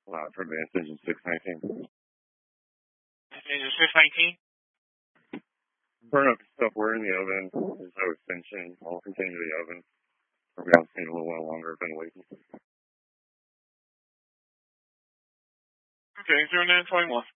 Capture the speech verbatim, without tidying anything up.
Uh, for advanced engine six nineteen. Engine six nineteen? Burn up stuff we're in the oven. There's no extension. I'll continue the oven. We're going to stay a little while longer. I've been waiting. Okay, zero nine twenty-one.